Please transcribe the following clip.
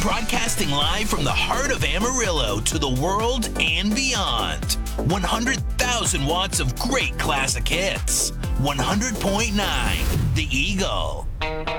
Broadcasting live from the heart of Amarillo to the world and beyond. 100,000 watts of great classic hits. 100.9 The Eagle.